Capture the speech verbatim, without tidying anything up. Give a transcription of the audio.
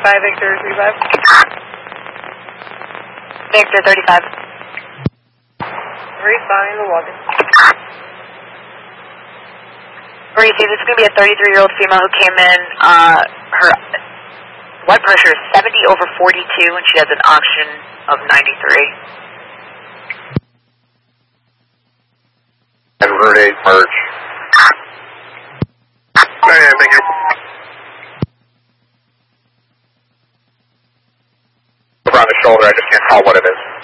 thirty-five, Victor thirty-five. Victor thirty-five. Responding to Logan. Receive, this is going to be a thirty-three-year-old female who came in. Uh, her blood pressure is seventy over forty-two, and she has an oxygen of ninety-three. And Route eight, merge. Yeah, thank you. Around the shoulder, I just can't tell what it is.